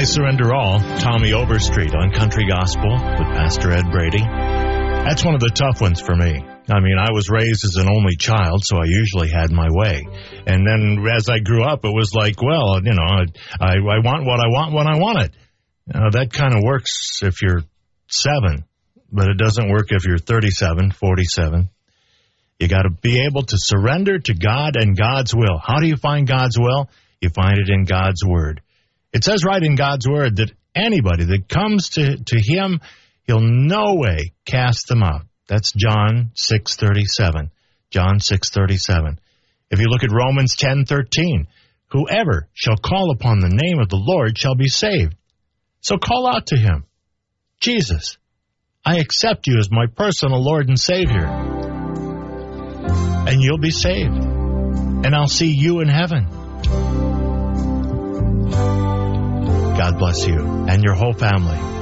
I Surrender All, Tommy Overstreet on Country Gospel with Pastor Ed Brady. That's one of the tough ones for me. I mean, I was raised as an only child, so I usually had my way. And then as I grew up, it was like, well, you know, I want what I want when I want it. That kind of works if you're 7, but it doesn't work if you're 37, 47. You got to be able to surrender to God and God's will. How do you find God's will? You find it in God's Word. It says right in God's Word that anybody that comes to Him, He'll no way cast them out. That's John 6:37. John 6:37. If you look at Romans 10:13, whoever shall call upon the name of the Lord shall be saved. So call out to Him. Jesus, I accept you as my personal Lord and Savior. And you'll be saved. And I'll see you in heaven. God bless you and your whole family.